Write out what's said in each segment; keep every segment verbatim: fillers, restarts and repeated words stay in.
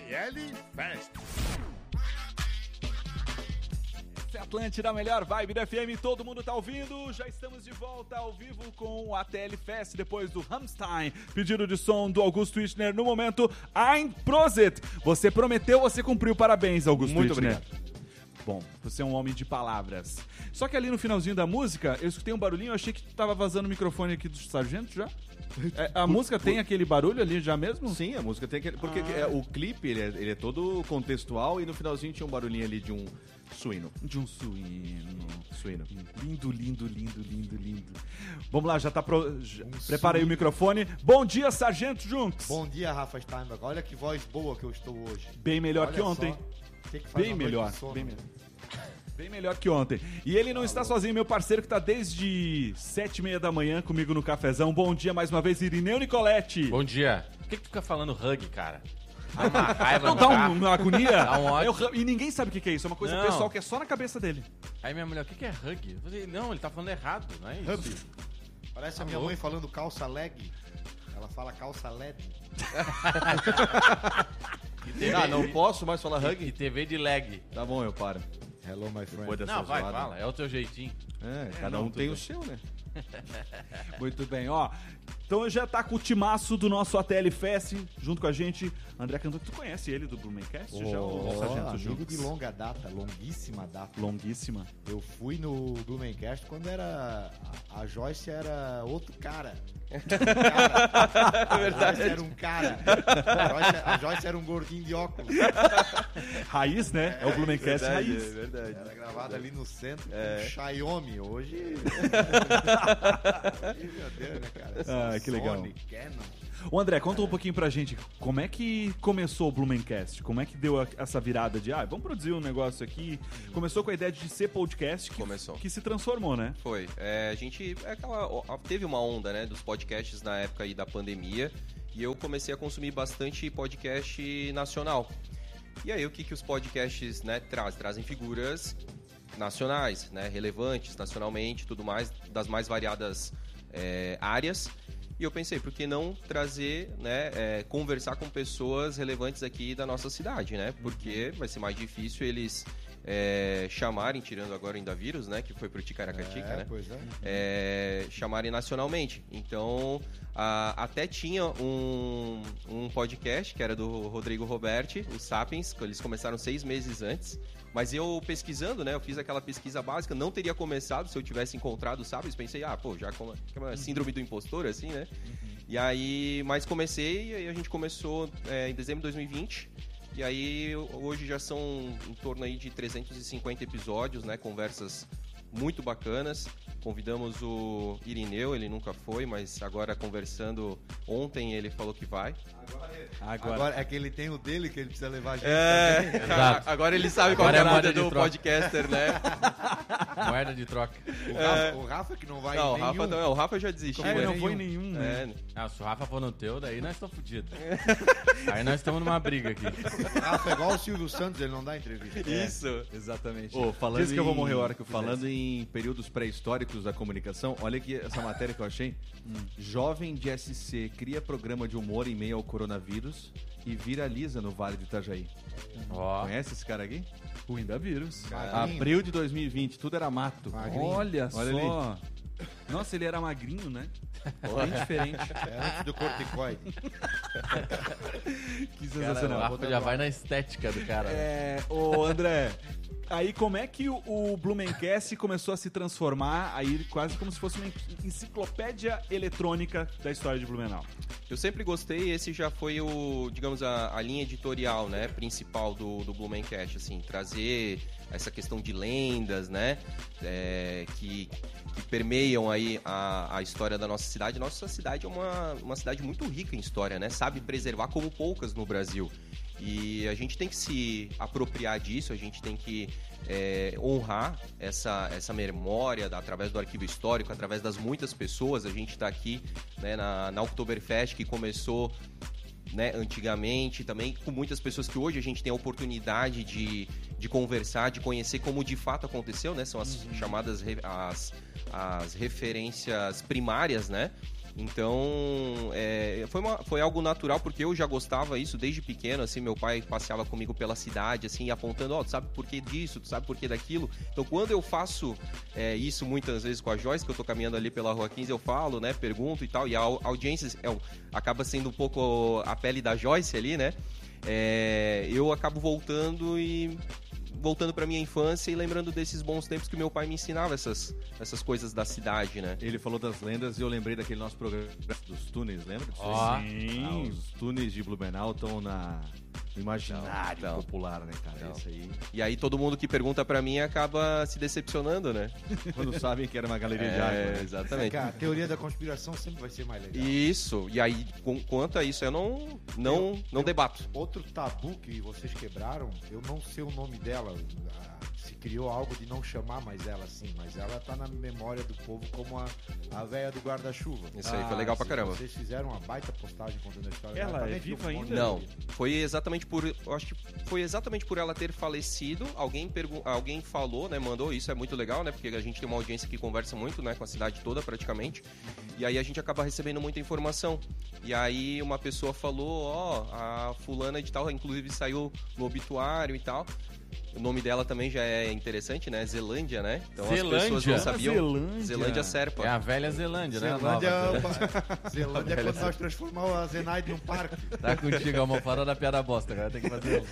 L Fest. Essa é a Atlântida, a melhor vibe da F M, todo mundo tá ouvindo. Já estamos de volta ao vivo com o A T L Fest, depois do Rammstein. Pedido de som do Augusto Wittner no momento. Ein Prosit! Você prometeu, você cumpriu. Parabéns, Augusto Muito Wittner. obrigado. Bom, você é um homem de palavras. Só que ali no finalzinho da música, eu escutei um barulhinho, eu achei que tava vazando o microfone aqui do sargento já. É, a Por- música por- tem aquele barulho ali já mesmo? Sim, a música tem aquele... Porque Ah. é, o clipe, ele é, ele é todo contextual e no finalzinho tinha um barulhinho ali de um suíno. De um suíno. Suíno. Lindo, lindo, lindo, lindo, lindo. Vamos lá, já tá pro... já- Um Prepara aí o suíno. microfone. Bom dia, Sargento Junks. Bom dia, Rafa Steinberg. Olha que voz boa que eu estou hoje. Bem melhor Olha que ontem. só, tem que fazer Bem uma noite melhor. de sono. Bem melhor. Bem melhor que ontem. E ele não está sozinho, meu parceiro que está desde sete e meia da manhã comigo no cafezão. Bom dia mais uma vez, Irineu Nicoletti. Bom dia. Por que, que tu fica falando hug, cara? Dá uma raiva Não no dá carro. um- uma agonia? Dá um ódio. É o ram- e ninguém sabe o que que é isso. É uma coisa Não. pessoal que é só na cabeça dele. Aí minha mulher, o que, que é hug? Eu falei, não, ele tá falando errado, não é isso. Hub. Parece Tá a minha louco. mãe falando calça leg. Ela fala calça L E D. E T V, Ah, não posso mais falar E hug? T V de leg. Tá bom, eu paro. Hello, my Depois friend. dessa Não, vai, zoada. fala. É o teu jeitinho. É, cada não, um tudo tem bem. o seu, né? Muito bem, ó. Então já tá com o timaço do nosso A T L Fest, junto com a gente, André Cantor. Tu conhece ele do Blumencast? já o Oh, Sargento amigo Junks? de longa data, longuíssima data. Longuíssima. Eu fui no Blumencast quando era... A, a Joyce era outro cara. cara. A Joyce era um cara. A Joyce, a Joyce era um gordinho de óculos. Raiz, né? É, o Blumencast Raiz. É verdade. Era gravado ali no centro com É. um Xiaomi. Hoje... Hoje, meu Deus, né, cara? Ah, que legal. Sony, Canon. Ô André, conta um pouquinho pra gente, como é que começou o Blumencast? Como é que deu a- essa virada de, ah, vamos produzir um negócio aqui? Começou com a ideia de ser podcast, que, Começou. que se transformou, né? Foi. É, a gente é aquela, ó, teve uma onda, né, dos podcasts na época aí da pandemia e eu comecei a consumir bastante podcast nacional. E aí o que, que os podcasts, né, trazem? Trazem figuras nacionais, né, relevantes nacionalmente, tudo mais, das mais variadas é, áreas. E eu pensei, por que não trazer, né, é, conversar com pessoas relevantes aqui da nossa cidade, né? Porque vai ser mais difícil eles é, chamarem, tirando agora ainda vírus, né? Que foi pro Ticaracatica, É, né? pois é. É, chamarem nacionalmente. Então, a- até tinha um, um podcast que era do Rodrigo Roberti, o Sapiens, que eles começaram seis meses antes. Mas eu pesquisando, né, eu fiz aquela pesquisa básica, não teria começado se eu tivesse encontrado o Sapiens. Pensei, ah, pô, já como que é uma síndrome do impostor, assim, né? E aí, mas comecei, e aí a gente começou é, em dezembro de dois mil e vinte. E aí, hoje já são em torno aí de trezentos e cinquenta episódios, né, conversas muito bacanas. Convidamos o Irineu, ele nunca foi, mas agora conversando ontem ele falou que vai. Agora. Agora é que ele tem o dele que ele precisa levar a gente. É, Exato. agora ele sabe qual Agora é é a moda moda de do troca. podcaster, né? Moeda de troca. O Rafa, o Rafa que não vai Não, o em Rafa, nenhum. não, o Rafa já desistiu. É, ele né? não foi em nenhum, né? É, Ah, se o Rafa for no teu, daí nós estamos fodidos. Aí nós estamos numa briga aqui. O Rafa é igual o Silvio Santos, ele não dá entrevista. isso. Exatamente. Ô, falando Diz que eu vou em- morrer a hora que eu fizer Falando em períodos pré-históricos da comunicação, olha aqui essa matéria que eu achei. Jovem de S C cria programa de humor em meio ao coronavírus e viraliza no Vale do Itajaí. Ó. Conhece esse cara aqui? O ainda vírus. Magrinho. Abril de dois mil e vinte, tudo era mato. Magrinho. Olha, Olha só. Nossa, ele era magrinho, né? Bem diferente. É antes do corticoide. Que Cara, o sensacional. Rafa já vai na estética do cara. né? É, ô André, aí como é que o, o Blumencast começou a se transformar aí quase como se fosse uma enciclopédia eletrônica da história de Blumenau? Eu sempre gostei, esse já foi o, digamos, a, a linha editorial, né, principal do, do Blumencast, assim, trazer essa questão de lendas, né, é, que, que permeiam aí a, a história da nossa cidade. Nossa cidade é uma, uma cidade muito rica em história, né, sabe preservar como poucas no Brasil. E a gente tem que se apropriar disso, a gente tem que é, honrar essa, essa memória da, através do arquivo histórico, através das muitas pessoas. A gente está aqui, né, na, na Oktoberfest, que começou, né, antigamente, também com muitas pessoas que hoje a gente tem a oportunidade de, de conversar, de conhecer como de fato aconteceu, né? São as chamadas re- as, as referências primárias, né? Então, é, foi, uma, foi algo natural, porque eu já gostava isso desde pequeno, assim, meu pai passeava comigo pela cidade, assim, apontando, ó, oh, tu sabe por que disso, tu sabe por que daquilo. Então, quando eu faço é, isso muitas vezes com a Joyce, que eu tô caminhando ali pela Rua quinze, eu falo, né, pergunto e tal, e a audiência é, acaba sendo um pouco a pele da Joyce ali, né, é, eu acabo voltando e... voltando pra minha infância e lembrando desses bons tempos que meu pai me ensinava essas, essas coisas da cidade, né? Ele falou das lendas e eu lembrei daquele nosso programa dos túneis, lembra? Ó, Sim. Ah, os túneis de Blumenau estão na... no imaginário Não, não. popular, né, cara? Não. Isso aí. E aí todo mundo que pergunta pra mim acaba se decepcionando, né? Quando sabem que era uma galeria É, de água. Né? exatamente. A teoria da conspiração sempre vai ser mais legal. Isso. E aí, com, quanto a isso, eu não, não, Eu- não eu- debato. Outro tabu que vocês quebraram, eu não sei o nome dela. ah, Se criou algo de não chamar mais ela assim, mas ela tá na memória do povo como a, a véia do guarda-chuva. Isso aí foi Ah, legal pra sim. caramba. Vocês fizeram uma baita postagem contando a história Ela dela. é Também viva tinha um monte ainda? Não, de- foi exatamente por, eu acho que foi exatamente por ela ter falecido. Alguém pergu- alguém falou, né, mandou, isso é muito legal, né, porque a gente tem uma audiência que conversa muito, né, com a cidade toda praticamente. E aí a gente acaba recebendo muita informação. E aí uma pessoa falou, ó, a fulana de tal, inclusive saiu no obituário e tal. O nome dela também já é interessante, né? Zelândia, né? Então Zelândia? as pessoas não Ah, sabiam. Zelândia. Zelândia Serpa. É a velha Zelândia, né? A nova Zelândia, Zelândia. Zelândia é quando nós transformamos a Zenaide num parque. Tá contigo, a almofada da piada bosta, cara. Tem que fazer.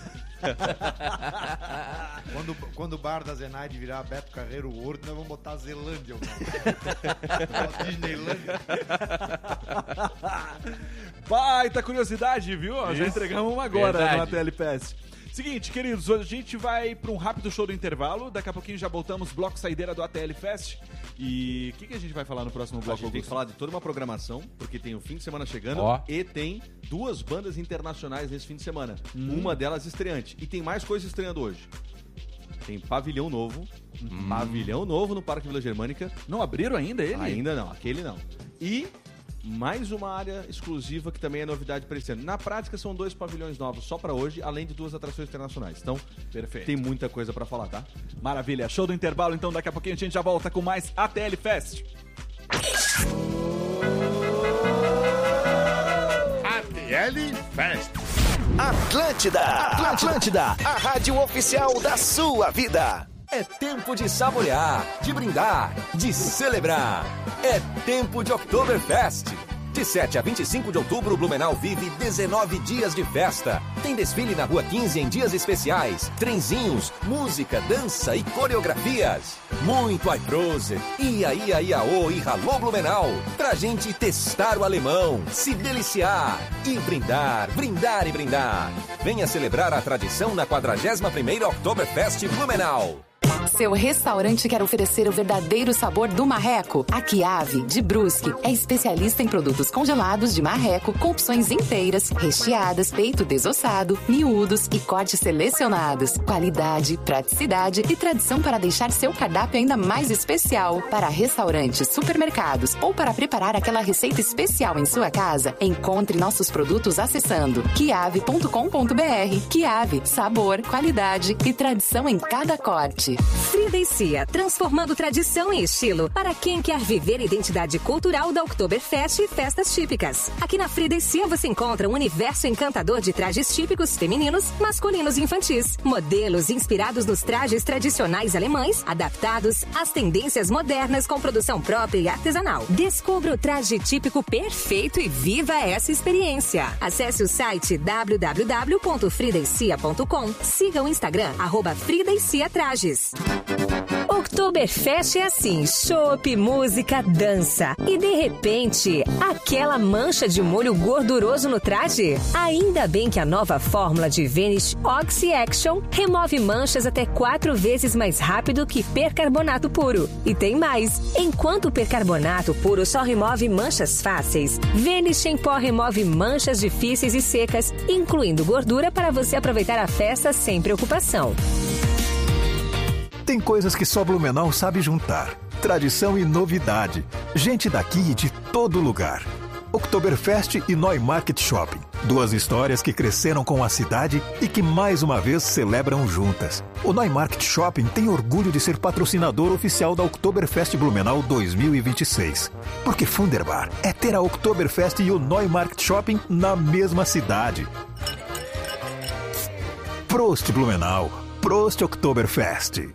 Quando, quando o bar da Zenaide virar Beto Carreiro World, nós vamos botar Zelândia. o nome. Disneylândia. Baita curiosidade, viu? Ó, já Isso. entregamos uma agora Verdade. no A T L Fest. Seguinte, queridos, a gente vai para um rápido show do intervalo. Daqui a pouquinho já voltamos, bloco saideira do A T L Fest. E o que, que a gente vai falar no próximo A bloco, gente tem que Augusto? falar de toda uma programação, porque tem o fim de semana chegando Ó. e tem duas bandas internacionais nesse fim de semana. Hum. Uma delas estreante. E tem mais coisa estreando hoje. Tem Pavilhão Novo. Pavilhão Novo no Parque Vila Germânica. Não abriram ainda ele? Ainda não, aquele não. E mais uma área exclusiva que também é novidade para esse ano. Na prática, são dois pavilhões novos só para hoje, além de duas atrações internacionais. Então, Perfeito. tem muita coisa para falar, tá? Maravilha. Show do intervalo, então daqui a pouquinho a gente já volta com mais A T L Fest. A T L Fest. Atlântida, Atlântida, a rádio oficial da sua vida. É tempo de saborear, de brindar, de celebrar. É tempo de Oktoberfest. De sete a vinte e cinco de outubro, Blumenau vive dezenove dias de festa. Tem desfile na Rua quinze em dias especiais, trenzinhos, música, dança e coreografias. Muito iProse, ia, ia, iaô e ralô Blumenau. Pra gente testar o alemão, se deliciar e brindar, brindar e brindar. Venha celebrar a tradição na quadragésima primeira Oktoberfest Blumenau. Seu restaurante quer oferecer o verdadeiro sabor do marreco? A Chiave, de Brusque, é especialista em produtos congelados de marreco com opções inteiras, recheadas, peito desossado, miúdos e cortes selecionados. Qualidade, praticidade e tradição para deixar seu cardápio ainda mais especial. Para restaurantes, supermercados ou para preparar aquela receita especial em sua casa, encontre nossos produtos acessando chiave ponto com ponto br. Chiave, sabor, qualidade e tradição em cada corte. Frida e Cia, transformando tradição em estilo para quem quer viver a identidade cultural da Oktoberfest e festas típicas. Aqui na Frida e Cia você encontra um universo encantador de trajes típicos femininos, masculinos e infantis. Modelos inspirados nos trajes tradicionais alemães, adaptados às tendências modernas com produção própria e artesanal. Descubra o traje típico perfeito e viva essa experiência. Acesse o site w w w ponto frida e cia ponto com. Siga o Instagram, arroba Frida e Cia Trajes. Oktoberfest é assim, chopp, música, dança. E de repente, aquela mancha de molho gorduroso no traje? Ainda bem que a nova fórmula de Vanish Oxy Action remove manchas até quatro vezes mais rápido que percarbonato puro. E tem mais, enquanto o percarbonato puro só remove manchas fáceis, Vanish em pó remove manchas difíceis e secas, incluindo gordura para você aproveitar a festa sem preocupação. Tem coisas que só Blumenau sabe juntar. Tradição e novidade. Gente daqui e de todo lugar. Oktoberfest e Neumarkt Shopping. Duas histórias que cresceram com a cidade e que mais uma vez celebram juntas. O Neumarkt Shopping tem orgulho de ser patrocinador oficial da Oktoberfest Blumenau dois mil e vinte e seis. Porque Funderbar é ter a Oktoberfest e o Neumarkt Shopping na mesma cidade. Prost Blumenau, Prost Oktoberfest.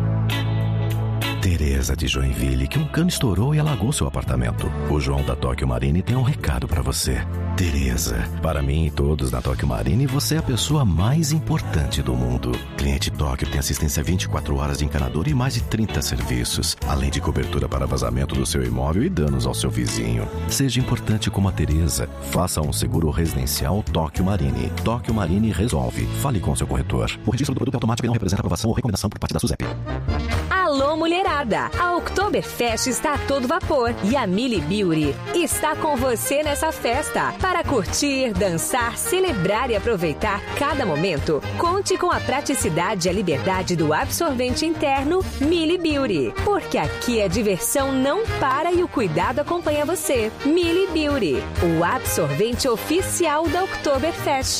Tereza de Joinville, que um cano estourou e alagou seu apartamento. O João da Tóquio Marine tem um recado pra você. Tereza, para mim e todos na Tóquio Marine, você é a pessoa mais importante do mundo. Cliente Tóquio tem assistência vinte e quatro horas de encanador e mais de trinta serviços, além de cobertura para vazamento do seu imóvel e danos ao seu vizinho. Seja importante como a Tereza. Faça um seguro residencial Tóquio Marine. Tóquio Marine resolve. Fale com seu corretor. O registro do produto é automático e não representa aprovação ou recomendação por parte da SUSEP. Alô, mulherada! A Oktoberfest está a todo vapor e a Mili Beauty está com você nessa festa. Para curtir, dançar, celebrar e aproveitar cada momento, conte com a praticidade e a liberdade do absorvente interno Mili Beauty. Porque aqui a diversão não para e o cuidado acompanha você. Mili Beauty, o absorvente oficial da Oktoberfest.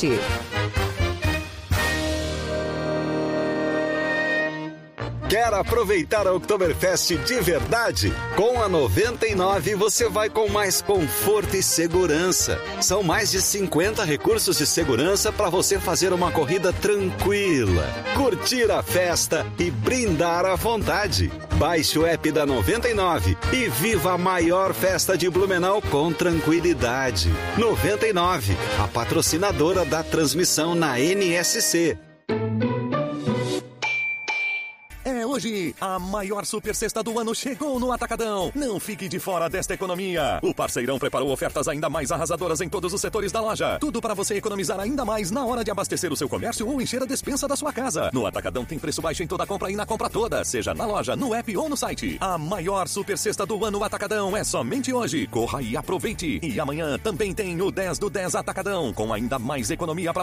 Quer aproveitar a Oktoberfest de verdade? Com a noventa e nove você vai com mais conforto e segurança. São mais de cinquenta recursos de segurança para você fazer uma corrida tranquila, curtir a festa e brindar à vontade. Baixe o app da noventa e nove e viva a maior festa de Blumenau com tranquilidade. noventa e nove, a patrocinadora da transmissão na N S C. É hoje, a maior super sexta do ano chegou no Atacadão. Não fique de fora desta economia. O parceirão preparou ofertas ainda mais arrasadoras em todos os setores da loja. Tudo para você economizar ainda mais na hora de abastecer o seu comércio ou encher a despensa da sua casa. No Atacadão tem preço baixo em toda compra e na compra toda, seja na loja, no app ou no site. A maior super sexta do ano Atacadão é somente hoje. Corra e aproveite. E amanhã também tem o dez do dez Atacadão, com ainda mais economia para